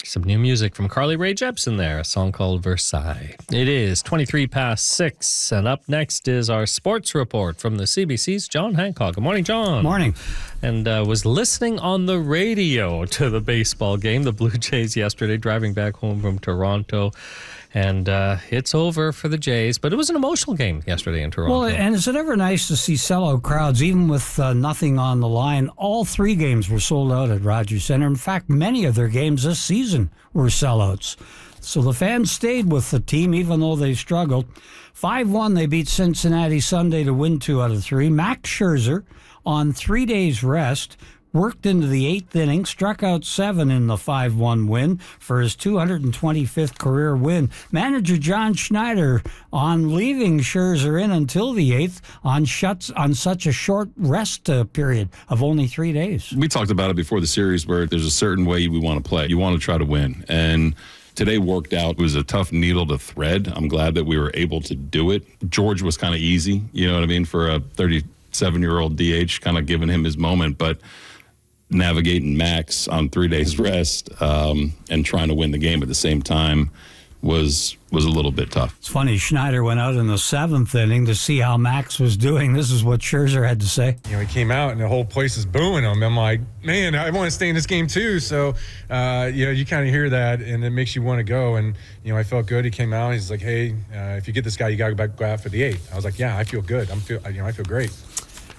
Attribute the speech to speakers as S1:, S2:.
S1: Some new music from Carly Rae Jepsen there, a song called Versailles. It is 23 past 6, and up next is our sports report from the CBC's John Hancock. Good morning, John.
S2: Morning.
S1: And was listening on the radio to the baseball game, the Blue Jays yesterday, driving back home from Toronto. And it's over for the Jays, but it was an emotional game yesterday in Toronto.
S2: Well, and is it ever nice to see sellout crowds, even with nothing on the line? All three games were sold out at Rogers Centre. In fact, many of their games this season were sellouts. So the fans stayed with the team, even though they struggled. 5-1, they beat Cincinnati Sunday to win 2 out of 3. Max Scherzer, on 3 days' rest, worked into the 8th inning, struck out 7 in the 5-1 win for his 225th career win. Manager John Schneider, on leaving Scherzer in until the 8th on such a short rest period of only 3 days.
S3: We talked about it before the series where there's a certain way we want to play. You want to try to win. And today worked out. It was a tough needle to thread. I'm glad that we were able to do it. George was kind of easy, you know what I mean, for a 37-year-old DH, kind of giving him his moment. But navigating Max on 3 days rest and trying to win the game at the same time was a little bit tough.
S2: It's funny, Schneider went out in the 7th inning to see how Max was doing. This is what Scherzer had to say.
S4: You know, he came out and the whole place is booing him. I'm like, man, I want to stay in this game too. So, you kind of hear that and it makes you want to go. And, I felt good. He came out. He's like, hey, if you get this guy, you got to go out for the 8th. I was like, yeah, I feel good. I feel great.